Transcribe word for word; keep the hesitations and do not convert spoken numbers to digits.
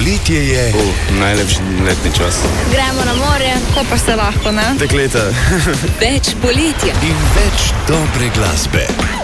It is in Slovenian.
Poletje je uh, najlepši letni čas. Gremo na morje, ko pa se lahko, ne? Dekleta. Več poletja in več dobre glasbe.